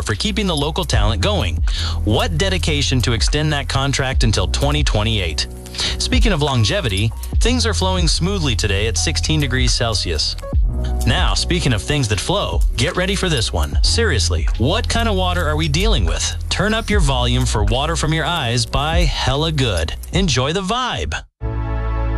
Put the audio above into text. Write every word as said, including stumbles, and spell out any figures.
for keeping the local talent going. What dedication to extend that contract until twenty twenty-eight. Speaking of longevity, things are flowing smoothly today at sixteen degrees Celsius. Now, speaking of things that flow, get ready for this one. Seriously, what kind of water are we dealing with? Turn up your volume for Water From Your Eyes by Hella Good. Enjoy the vibe.